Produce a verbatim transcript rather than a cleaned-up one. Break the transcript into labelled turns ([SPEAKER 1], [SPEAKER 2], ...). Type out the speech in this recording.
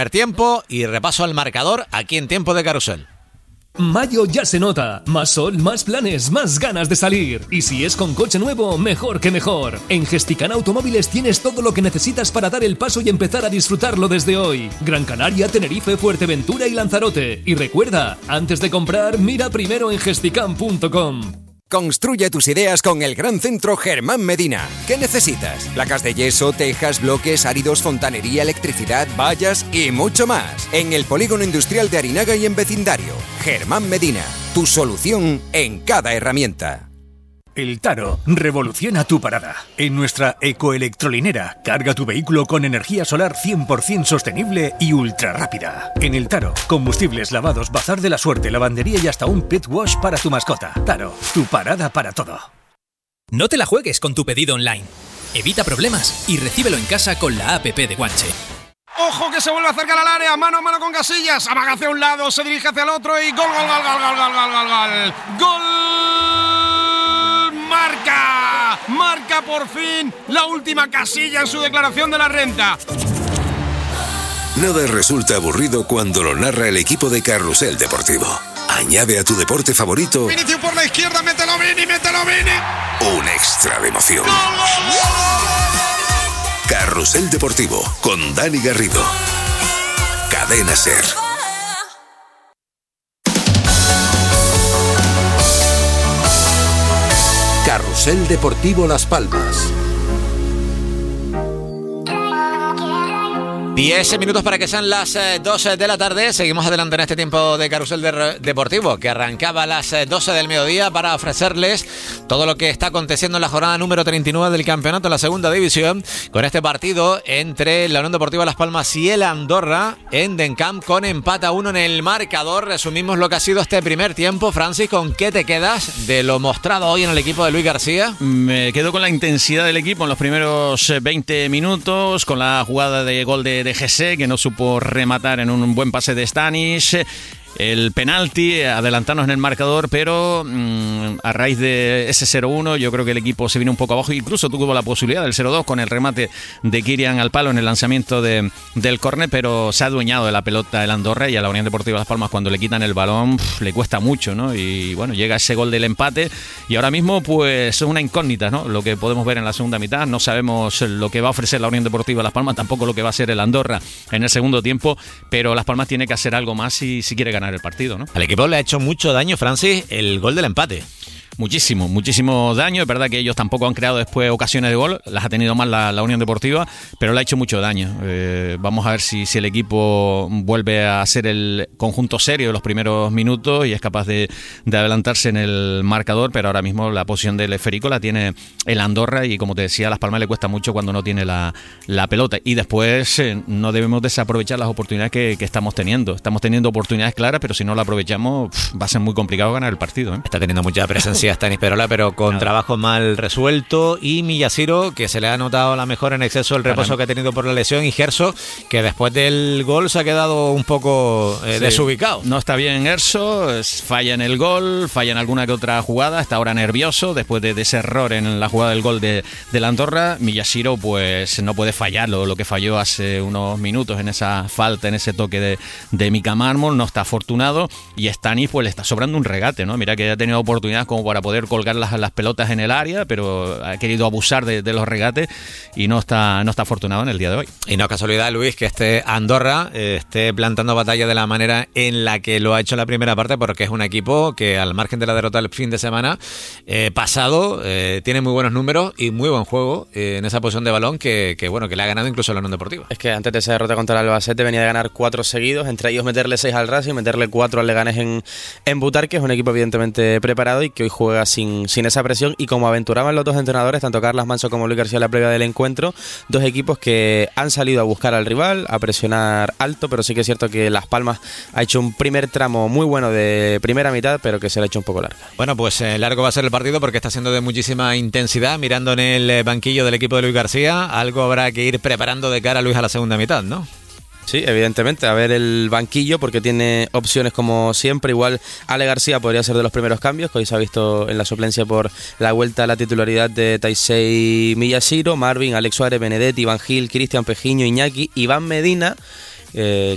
[SPEAKER 1] Tiempo y repaso al marcador aquí en Tiempo de Carrusel.
[SPEAKER 2] Mayo ya se nota. Más sol, más planes, más ganas de salir. Y si es con coche nuevo, mejor que mejor. En Gesticán Automóviles tienes todo lo que necesitas para dar el paso y empezar a disfrutarlo desde hoy. Gran Canaria, Tenerife, Fuerteventura y Lanzarote. Y recuerda, antes de comprar, mira primero en gesticán punto com.
[SPEAKER 3] Construye tus ideas con el Gran Centro Germán Medina. ¿Qué necesitas? Placas de yeso, tejas, bloques, áridos, fontanería, electricidad, vallas y mucho más. En el Polígono Industrial de Arinaga y en vecindario. Germán Medina, tu solución en cada herramienta.
[SPEAKER 4] El Taro revoluciona tu parada. En nuestra ecoelectrolinera, carga tu vehículo con energía solar cien por ciento sostenible y ultra rápida. En El Taro, combustibles, lavados, bazar de la suerte, lavandería y hasta un pet wash para tu mascota. Taro, tu parada para todo.
[SPEAKER 5] No te la juegues con tu pedido online. Evita problemas y recíbelo en casa con la app de Guanche.
[SPEAKER 6] ¡Ojo que se vuelve a acercar al área! ¡Mano a mano con Casillas! Amaga hacia un lado, se dirige hacia el otro y ¡gol, gol, gol, gol, gol, gol, gol, gol! ¡Gol! ¡Marca! ¡Marca por fin la última Casilla en su declaración de la renta!
[SPEAKER 7] Nada resulta aburrido cuando lo narra el equipo de Carrusel Deportivo. Añade a tu deporte favorito...
[SPEAKER 6] Vinicius por la izquierda, mételo Vini, mételo Vini.
[SPEAKER 7] Un extra de emoción.
[SPEAKER 6] ¡Gol, gol, gol!
[SPEAKER 7] Carrusel Deportivo con Dani Garrido. Cadena SER.
[SPEAKER 8] Carrusel Deportivo Las Palmas.
[SPEAKER 1] diez minutos para que sean las doce de la tarde. Seguimos adelante en este tiempo de Carrusel de Deportivo, que arrancaba a las doce del mediodía para ofrecerles todo lo que está aconteciendo en la jornada número treinta y nueve del campeonato en la segunda división, con este partido entre la Unión Deportiva Las Palmas y el Andorra en Dencamp, con empate a uno en el marcador. Resumimos lo que ha sido este primer tiempo. Francis, ¿con qué te quedas de lo mostrado hoy en el equipo de Luis García?
[SPEAKER 9] Me quedo con la intensidad del equipo en los primeros veinte minutos, con la jugada de gol de de G C, que no supo rematar en un buen pase de Stanis, el penalti, adelantarnos en el marcador, pero mmm, a raíz de ese cero uno yo creo que el equipo se vino un poco abajo, incluso tuvo la posibilidad del cero dos con el remate de Kirian al palo en el lanzamiento de, del córner, pero se ha adueñado de la pelota el Andorra, y a la Unión Deportiva Las Palmas cuando le quitan el balón pff, le cuesta mucho, ¿no? Y bueno, llega ese gol del empate y ahora mismo pues es una incógnita, ¿no? Lo que podemos ver en la segunda mitad, no sabemos lo que va a ofrecer la Unión Deportiva Las Palmas, tampoco lo que va a hacer el Andorra en el segundo tiempo, pero Las Palmas tiene que hacer algo más si, si quiere ganar el partido, ¿no?
[SPEAKER 1] Al equipo le ha hecho mucho daño, Francis, el gol del empate.
[SPEAKER 9] Muchísimo, muchísimo daño. Es verdad que ellos tampoco han creado después ocasiones de gol, las ha tenido más la, la Unión Deportiva, pero le ha hecho mucho daño. Eh, vamos a ver si, si el equipo vuelve a ser el conjunto serio de los primeros minutos y es capaz de, de adelantarse en el marcador, pero ahora mismo la posición del esférico la tiene el Andorra y, como te decía, a Las Palmas le cuesta mucho cuando no tiene la, la pelota. Y después eh, no debemos desaprovechar las oportunidades que, que estamos teniendo. Estamos teniendo oportunidades claras, pero si no la aprovechamos pff, va a ser muy complicado ganar el partido, ¿eh?
[SPEAKER 1] Está teniendo mucha presencia Stanis Perola, pero con claro. trabajo mal resuelto, y Miyashiro, que se le ha notado la mejor en exceso el reposo que ha tenido por la lesión, y Gerso, que después del gol se ha quedado un poco eh, sí. desubicado.
[SPEAKER 9] No está bien Gerso, es, falla en el gol, falla en alguna que otra jugada, está ahora nervioso después de, de ese error en la jugada del gol de, de la Andorra. Miyashiro pues no puede fallarlo, lo que falló hace unos minutos en esa falta, en ese toque de, de Mika Mármol, no está afortunado, y Stanis pues le está sobrando un regate, ¿no? Mira que ha tenido oportunidades como para poder colgar las, las pelotas en el área, pero ha querido abusar de, de los regates y no está, no está afortunado en el día de hoy.
[SPEAKER 1] Y no es casualidad, Luis, que este Andorra eh, esté plantando batalla de la manera en la que lo ha hecho en la primera parte, porque es un equipo que, al margen de la derrota del fin de semana eh, pasado, eh, tiene muy buenos números y muy buen juego eh, en esa posición de balón que, que, bueno, que le ha ganado incluso a la Unión Deportiva.
[SPEAKER 10] Es que antes de esa derrota contra el Albacete venía de ganar cuatro seguidos, entre ellos meterle seis al Racing, meterle cuatro al Leganés en, en Butarque, que es un equipo evidentemente preparado y que hoy juega sin, sin esa presión, y como aventuraban los dos entrenadores, tanto Carlas Manso como Luis García, en la previa del encuentro, dos equipos que han salido a buscar al rival, a presionar alto, pero sí que es cierto que Las Palmas ha hecho un primer tramo muy bueno de primera mitad, pero que se le ha hecho un poco larga.
[SPEAKER 1] Bueno, pues eh, largo va a ser el partido porque está siendo de muchísima intensidad. Mirando en el banquillo del equipo de Luis García, algo habrá que ir preparando de cara a Luis a la segunda mitad, ¿no?
[SPEAKER 10] Sí, evidentemente, a ver el banquillo, porque tiene opciones como siempre. Igual Ale García podría ser de los primeros cambios, que hoy se ha visto en la suplencia por la vuelta a la titularidad de Taisei Miyashiro, Marvin, Alex Suárez, Benedetti, Iván Gil, Cristian Pejiño, Iñaki, Iván Medina. Eh,